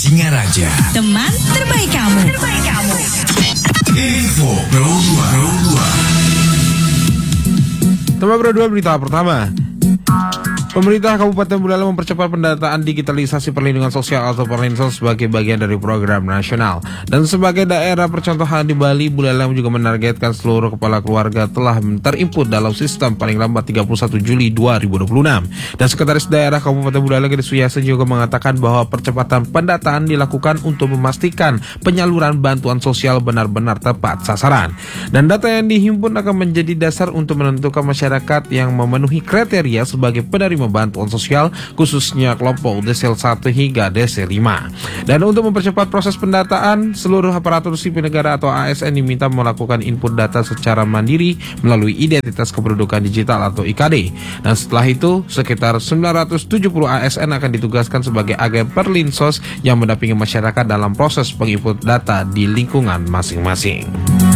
Singaraja, teman terbaik kamu. Info Pro 2. Teman Pro 2 berita pertama. Pemerintah Kabupaten Buleleng mempercepat pendataan digitalisasi perlindungan sosial atau Perlinsos sebagai bagian dari program nasional. Dan sebagai daerah percontohan di Bali, Buleleng juga menargetkan seluruh kepala keluarga telah terinput dalam sistem paling lambat 31 Juli 2026. Dan Sekretaris Daerah Kabupaten Buleleng Gede Suyasa juga mengatakan bahwa percepatan pendataan dilakukan untuk memastikan penyaluran bantuan sosial benar-benar tepat sasaran. Dan data yang dihimpun akan menjadi dasar untuk menentukan masyarakat yang memenuhi kriteria sebagai penerima bantuan sosial, khususnya kelompok desil 1 hingga desil 5. Dan untuk mempercepat proses pendataan, seluruh aparatur sipil negara atau ASN diminta melakukan input data secara mandiri melalui identitas kependudukan digital atau IKD. Dan setelah itu, sekitar 970 ASN akan ditugaskan sebagai agen Perlinsos yang mendampingi masyarakat dalam proses penginput data di lingkungan masing-masing.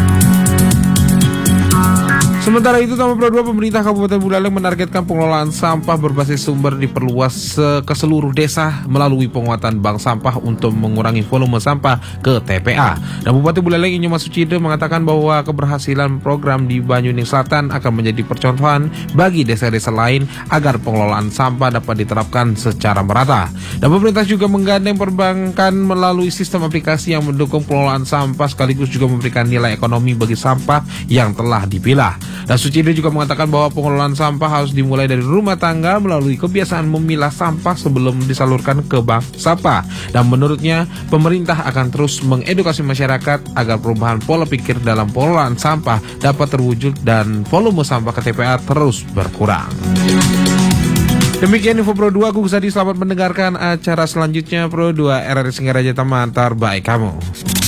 Sementara itu, Taman Pro 2 pemerintah Kabupaten Buleleng menargetkan pengelolaan sampah berbasis sumber diperluas ke seluruh desa melalui penguatan bank sampah untuk mengurangi volume sampah ke TPA. Dan Bupati Buleleng Inyoman Sucide mengatakan bahwa keberhasilan program di Banyuning Selatan akan menjadi percontohan bagi desa-desa lain agar pengelolaan sampah dapat diterapkan secara merata. Dan pemerintah juga menggandeng perbankan melalui sistem aplikasi yang mendukung pengelolaan sampah sekaligus juga memberikan nilai ekonomi bagi sampah yang telah dipilah. Dan Sucide juga mengatakan bahwa pengelolaan sampah harus dimulai dari rumah tangga melalui kebiasaan memilah sampah sebelum disalurkan ke bank sampah. Dan menurutnya, pemerintah akan terus mengedukasi masyarakat agar perubahan pola pikir dalam pengelolaan sampah dapat terwujud dan volume sampah ke TPA terus berkurang. Demikian Info Pro 2, aku Gusadi, selamat mendengarkan acara selanjutnya Pro 2 RRI Singaraja, teman terbaik kamu.